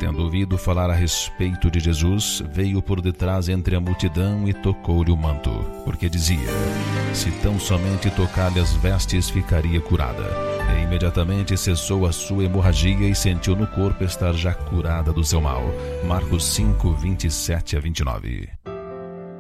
tendo ouvido falar a respeito de Jesus, veio por detrás entre a multidão e tocou-lhe o manto, porque dizia: se tão somente tocar-lhe as vestes, ficaria curada. E imediatamente cessou a sua hemorragia e sentiu no corpo estar já curada do seu mal. Marcos 5, 27 a 29.